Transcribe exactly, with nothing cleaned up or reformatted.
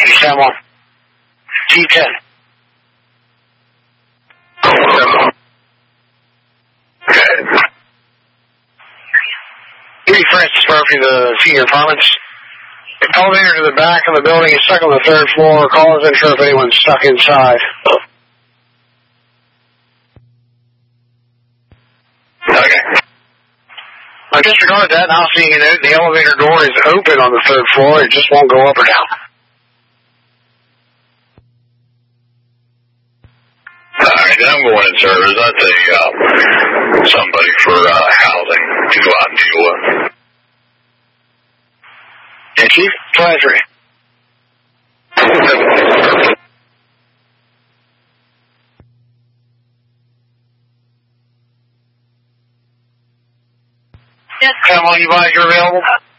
ten one. T ten. Okay. three Francis Murphy, the senior apartments. Elevator to the back of the building is stuck on the third floor. Call isn't sure if anyone's stuck inside. Okay. I disregard that. Now seeing it, the elevator door is open on the third floor. It just won't go up or down. Alright, then I'm going in service. That's a, uh, somebody for, uh, housing to go out and deal with. Yeah, Chief? Pleasure. Yes. Come on, you guys are available?